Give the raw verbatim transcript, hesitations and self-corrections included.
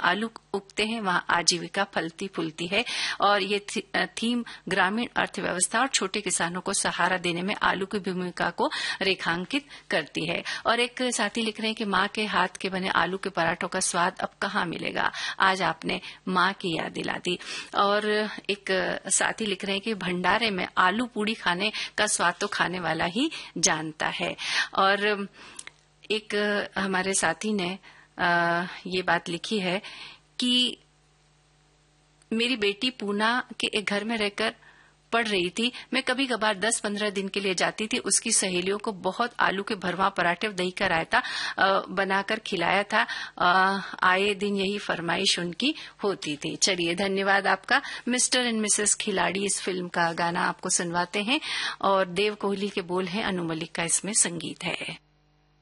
आलू उगते हैं वहां आजीविका फलती फूलती है। और ये थी, थीम ग्रामीण अर्थव्यवस्था और छोटे किसानों को सहारा देने में आलू की भूमिका को रेखांकित करती है। और एक साथी लिख रहे हैं कि माँ के हाथ के बने आलू के पराठों का स्वाद अब कहाँ मिलेगा, आज आपने माँ की याद दिला दी। और एक साथी लिख रहे हैं कि भंडारे में आलू पूड़ी खाने का स्वाद तो खाने वाला ही जानता है। और एक हमारे साथी ने आ, ये बात लिखी है कि मेरी बेटी पूना के एक घर में रहकर पढ़ रही थी। मैं कभी कभार दस पंद्रह दिन के लिए जाती थी। उसकी सहेलियों को बहुत आलू के भरवा पराठे और दही का रायता बनाकर खिलाया था। आ, आए दिन यही फरमाइश उनकी होती थी। चलिए, धन्यवाद आपका। मिस्टर एंड मिसेस खिलाड़ी इस फिल्म का गाना आपको सुनवाते हैं और देव कोहली के बोल हैं, अनु मलिक का इसमें संगीत है।